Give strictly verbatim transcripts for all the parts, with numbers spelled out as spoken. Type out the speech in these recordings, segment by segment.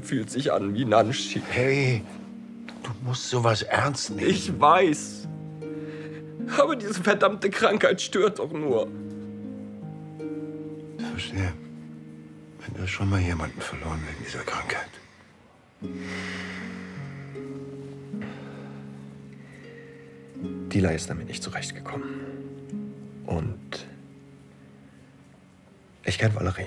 fühlt sich an wie Nanschi. Hey, du musst sowas ernst nehmen. Ich weiß. Aber diese verdammte Krankheit stört doch nur. Verstehe. Wenn du schon mal jemanden verloren wegen dieser Krankheit. Dila ist damit nicht zurechtgekommen. Und ich kenne Valerie.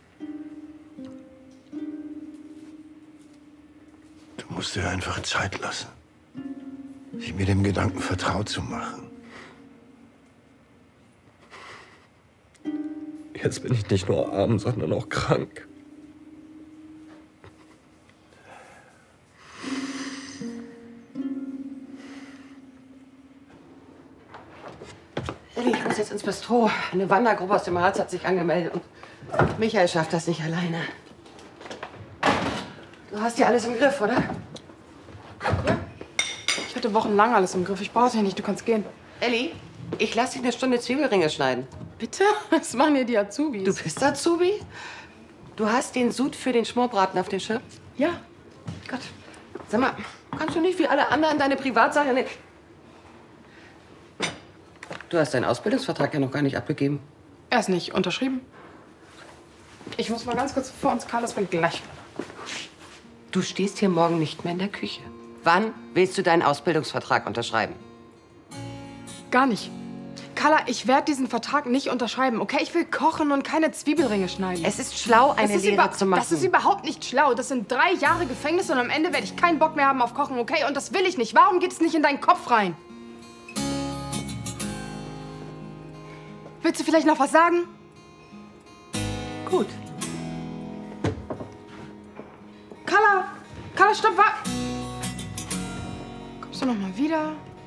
Du musst dir einfach Zeit lassen, sich mit dem Gedanken vertraut zu machen. Jetzt bin ich nicht nur arm, sondern auch krank. Elli, ich muss jetzt ins Bistro. Eine Wandergruppe aus dem Harz hat sich angemeldet und Michael schafft das nicht alleine. Du hast ja alles im Griff, oder? Ja. Ich hatte wochenlang alles im Griff. Ich brauche dich nicht, du kannst gehen. Elli, ich lass dich eine Stunde Zwiebelringe schneiden. Bitte? Das machen ja die Azubis. Du bist Azubi? Du hast den Sud für den Schmorbraten auf dem Schirm? Ja. Gott. Sag mal, kannst du nicht wie alle anderen deine Privatsache nicht... Du hast deinen Ausbildungsvertrag ja noch gar nicht abgegeben. Er ist nicht unterschrieben. Ich muss mal ganz kurz vor uns, Carlos, bin gleich. Du stehst hier morgen nicht mehr in der Küche. Wann willst du deinen Ausbildungsvertrag unterschreiben? Gar nicht. Carla, ich werde diesen Vertrag nicht unterschreiben, okay? Ich will kochen und keine Zwiebelringe schneiden. Es ist schlau, eine ist Lehre zu machen. Das ist überhaupt nicht schlau. Das sind drei Jahre Gefängnis und am Ende werde ich keinen Bock mehr haben auf Kochen, okay? Und das will ich nicht. Warum geht es nicht in deinen Kopf rein? Willst du vielleicht noch was sagen? Gut. Carla! Carla, stopp, wa... Kommst du noch mal wieder?